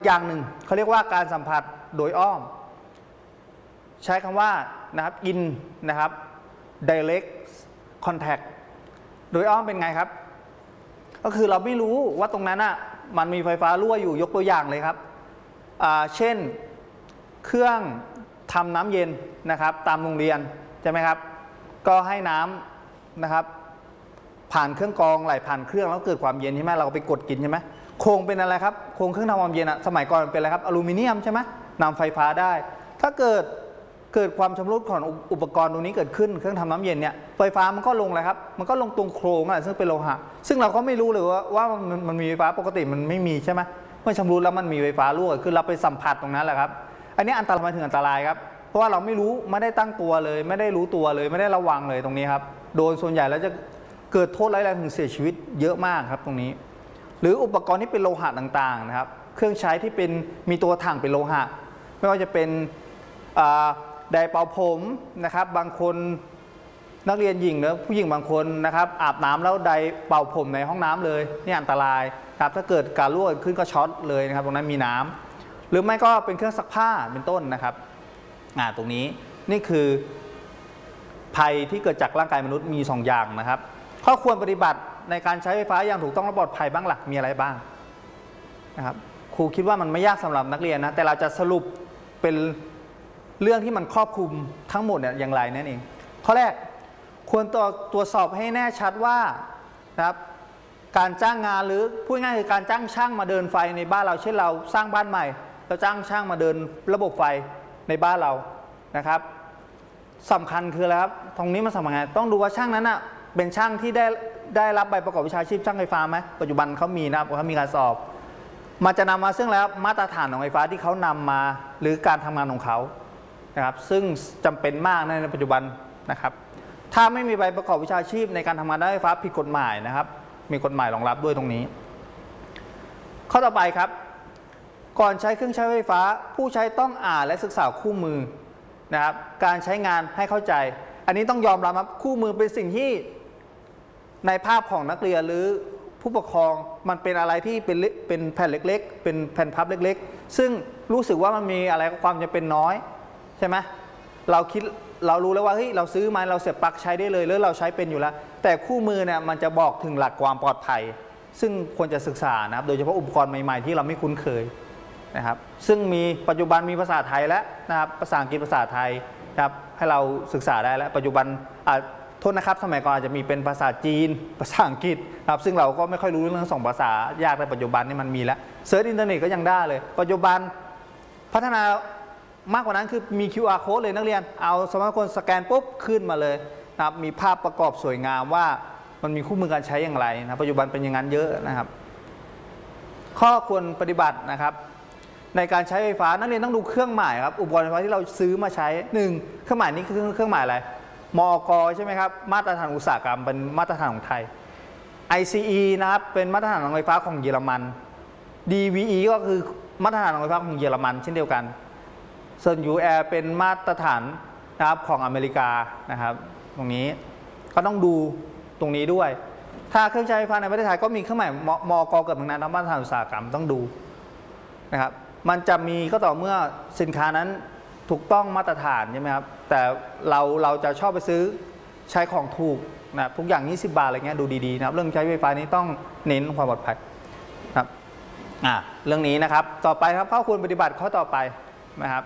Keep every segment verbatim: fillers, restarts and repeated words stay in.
อย่างหนึ่งเขาเรียกว่าการสัมผัสโดยอ้อมใช้คำว่านะครับ in นะครับ direct contact โดยอ้อมเป็นไงครับก็คือเราไม่รู้ว่าตรงนั้นอ่ะมันมีไฟฟ้ารั่วอยู่ยกตัวอย่างเลยครับเช่นเครื่องทำน้ำเย็นนะครับตามโรงเรียนใช่ไหมครับก็ให้น้ำนะครับผ่านเครื่องกรองไหลผ่านเครื่องแล้วเกิดความเย็นใช่ไหมเราก็ไปกดกินใช่ไหมโครงเป็นอะไรครับโครงเครื่องทำความเย็นอะสมัยก่อนเป็นอะไรครับอลูมิเนียมใช่ไหมนำไฟฟ้าได้ถ้าเกิดเกิดความชำรุดของอุปกรณ์ตรงนี้เกิดขึ้นเครื่องทำน้ำเย็นเนี่ยไฟฟ้ามันก็ลงเลยครับมันก็ลงตรงโครงอะซึ่งเป็นโลหะซึ่งเราก็ไม่รู้เลยว่าว่ามันมันมีไฟฟ้าปกติมันไม่มีใช่ไหมเมื่อชำรุดแล้วมันมีไฟฟ้ารั่วคือเราไปสัมผัสตรงนั้นแหละครับอันนี้อันตรายถึงอันตรายครับเพราะว่าเราไม่รู้ไม่ได้ตั้งตัวเลยไม่ได้รู้ตัวเลยไม่ได้ระวังเลยตรงนี้ครับโดยส่วนใหญ่แล้วจะเกิดโทษร้ายแรงถึงเสียชีวิตเยอะมากครับตรงนี้หรืออุปกรณ์ที่เป็นโลหะต่างๆนะครับเครื่องใช้ที่เป็นมีตัวถังเป็นโลหะไม่ว่าจะเป็นไดร์เป่าผมนะครับบางคนนักเรียนหญิงหรือผู้หญิงบางคนนะครับอาบน้ำแล้วไดร์เป่าผมในห้องน้ำเลยนี่อันตรายครับถ้าเกิดการรั่วขึ้นก็ช็อตเลยนะครับตรงนั้นมีน้ำหรือไม่ก็เป็นเครื่องซักผ้าเป็นต้นนะครับอ่าตรงนี้นี่คือภัยที่เกิดจากร่างกายมนุษย์มีสองอย่างนะครับข้อควรปฏิบัติในการใช้ไฟฟ้าอย่างถูกต้องและปลอดภัยบ้างหลักมีอะไรบ้างนะครับครูคิดว่ามันไม่ยากสำหรับนักเรียนนะแต่เราจะสรุปเป็นเรื่องที่มันครอบคลุมทั้งหมดเนี่ยอย่างไรนั่นเองข้อแรกควรตรวจตรวจสอบให้แน่ชัดว่านะครับการจ้างงานหรือพูดง่ายคือการจ้างช่างมาเดินไฟในบ้านเราเช่นเราสร้างบ้านใหม่เราจ้างช่างมาเดินระบบไฟในบ้านเรานะครับสำคัญคืออะไรครับตรงนี้มันสำคัญต้องดูว่าช่างนั้นอ่ะเป็นช่างที่ได้ได้รับใบประกอบวิชาชีพช่างไฟฟ้าไหมปัจจุบันเขามีนะครับเขามีการสอบมันจะนำมาซึ่งแล้วมาตรฐานของไฟฟ้าที่เขานำมาหรือการทำงานของเขานะครับซึ่งจำเป็นมากในปัจจุบันนะครับถ้าไม่มีใบประกอบวิชาชีพในการทำงานด้านไฟฟ้าผิดกฎหมายนะครับมีกฎหมายรองรับด้วยตรงนี้ข้อต่อไปครับก่อนใช้เครื่องใช้ไฟฟ้าผู้ใช้ต้องอ่านและศึกษาคู่มือนะครับการใช้งานให้เข้าใจอันนี้ต้องยอมรับครับคู่มือเป็นสิ่งที่ในภาพของนักเรียนหรือผู้ปกครองมันเป็นอะไรที่เป็นเป็นแผ่นเล็กๆเป็นแผ่นพับเล็กๆซึ่งรู้สึกว่ามันมีอะไรความจำเป็นน้อยใช่ไหมเราคิดเรารู้แล้วว่าเฮ้ยเราซื้อมาเราเสียบปลั๊กใช้ได้เลยหรือเราใช้เป็นอยู่แล้วแต่คู่มือเนี่ยมันจะบอกถึงหลักความปลอดภัยซึ่งควรจะศึกษานะครับโดยเฉพาะอุปกรณ์ใหม่ๆที่เราไม่คุ้นเคยนะครับซึ่งมีปัจจุบันมีภาษาไทยแล้วนะครับภาษาอังกฤษภาษาไทยนะครับให้เราศึกษาได้แล้วปัจจุบันโทษนะครับสมัยก่อนอาจจะมีเป็นภาษาจีนภาษาอังกฤษนะครับซึ่งเราก็ไม่ค่อยรู้เรื่องสองภาษายากในปัจจุบันนี่มันมีแล้วเซิร์ชอินเทอร์เน็ตก็ยังได้เลยปัจจุบันพัฒนามากกว่านั้นคือมี คิว อาร์ code เลยนักเรียนเอาสมาร์ทโฟนสแกนปุ๊บขึ้นมาเลยนะครับมีภาพประกอบสวยงามว่ามันมีคู่มือการใช้อย่างไรนะปัจจุบันเป็นอย่างนั้นเยอะนะครับข้อควรปฏิบัตินะครับในการใช้ไฟฟ้านักเรียนต้องดูเครื่องหมายครับอุปกรณ์ไฟฟ้าที่เราซื้อมาใช้หนึ่งเครื่องหมายนี้คือเครื่องหมายอะไรมอกใช่ไหมครับมาตรฐานอุตสาหกรรมเป็นมาตรฐานของไทย ไอ ซี อี นะครับเป็นมาตรฐานของไฟฟ้าของเยอรมัน ดี วี อี ก็คือมาตรฐานของไฟฟ้าของเยอรมันเช่นเดียวกันส่วน ยู แอร์ เป็นมาตรฐานนะครับของอเมริกานะครับตรงนี้ก็ต้องดูตรงนี้ด้วยถ้าเครื่องใช้ไฟฟ้าในประเทศไทยก็มีเครื่องหมายมอกเกิดเหมือนกันมาตรฐานอุตสาหกรรมต้องดูนะครับมันจะมีก็ต่อเมื่อสินค้านั้นถูกต้องมาตรฐานใช่ไหมครับแต่เราเราจะชอบไปซื้อใช้ของถูกนะทุกอย่างยี่สิบบาทอะไรเงี้ยดูดีๆนะครับเรื่องใช้ไฟฟ้านี้ต้องเน้นความปลอดภัยครับอ่าเรื่องนี้นะครับต่อไปครับข้อควรปฏิบัติข้อต่อไปนะครับ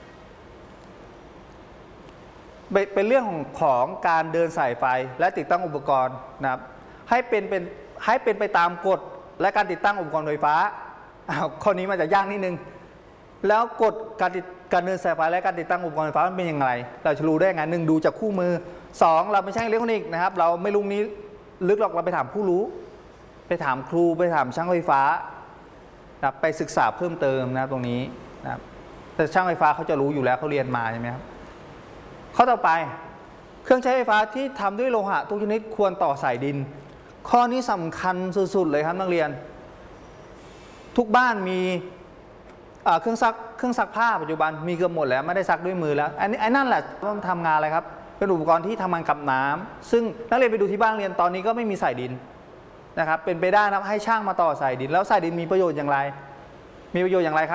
เป็นเรื่องของของการเดินสายไฟและติดตั้งอุปกรณ์นะครับให้เป็นเป็นให้เป็นไปตามกฎและการติดตั้งอุปกรณ์ไฟฟ้าข้อนี้มันจะยากนิดนึงแล้วกฎการติดการเดินสายไฟและการติดตั้งอุปกรณ์ไฟฟ้ามันเป็นอย่างไรเราจะรู้ได้ไงหนึ่งดูจากคู่มือสองเราไม่ใช่อิเล็กทรอนิกส์นะครับเราไม่รู้นี้ลึกหรอกเราไปถามผู้รู้ไปถามครูไปถามช่างไฟฟ้าไปศึกษาเพิ่มเติมนะตรงนี้นะครับแต่ช่างไฟฟ้าเขาจะรู้อยู่แล้วเขาเรียนมาใช่ไหมครับข้อต่อไปเครื่องใช้ไฟฟ้าที่ทำด้วยโลหะทุกชนิดควรต่อสายดินข้อนี้สำคัญสุดๆเลยครับนักเรียนทุกบ้านมีเครื่องซักเครื่องซักผ้าปัจจุบันมีเกือบหมดแล้วไม่ได้ซักด้วยมือแล้วอันนี้ไอ้นั่นแหละต้องทำงานอะไรครับเป็นอุปกรณ์ที่ทำงานกับน้ำซึ่งนักเรียนไปดูที่บ้านเรียนตอนนี้ก็ไม่มีสายดินนะครับเป็นไปได้นะให้ช่างมาต่อสายดินแล้วสายดินมีประโยชน์อย่างไรมีประโยชน์อย่างไรครับ